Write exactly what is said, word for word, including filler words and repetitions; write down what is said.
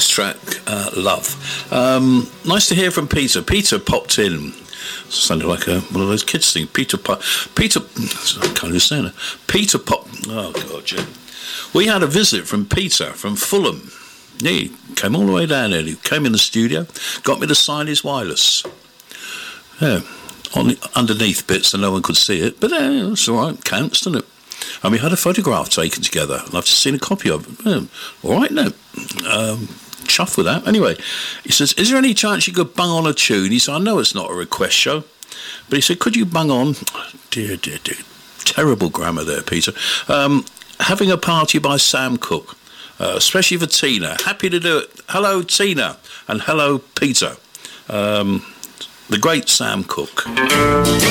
nice track, uh, Love. Um, nice to hear from Peter. Peter popped in. Sounded like a, one of those kids things. Peter pop. Peter. I can't understand it. Peter pop. Oh God, Jim. We had a visit from Peter from Fulham. He came all the way down there. He came in the studio, got me to sign his wireless. Yeah, on the, underneath bits so no one could see it, but uh, it's all right. Counts, doesn't it? And we had a photograph taken together, and I've just seen a copy of it. Yeah, all right, no. Um, chuffed with that. Anyway, he says, is there any chance you could bung on a tune? He said, I know it's not a request show, but he said, could you bung on? Oh, dear, dear, dear. Terrible grammar there, Peter. Um, Having a Party by Sam Cooke. Uh, especially for Tina. Happy to do it. Hello, Tina. And hello, Peter. Um, the great Sam Cooke.